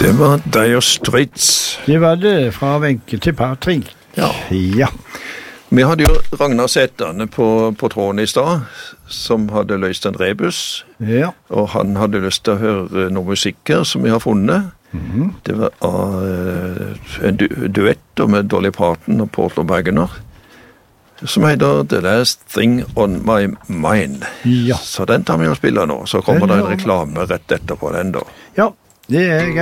Det var Dire Straits. Det var det, fra Wenche til Patrick. Ja. Ja. Vi hadde jo Ragnar Sætane på tråden i stad, som hadde løst en rebus. Ja. Og han hadde lyst til å høre noe musikk her som vi har funnet. Det var en duett med Dolly Parton og Porter Wagoner, som heter The Last Thing on My Mind. Ja. Så den tar vi og spiller nå. Så kommer det en reklame rett etterpå den da. Ja, det er greit.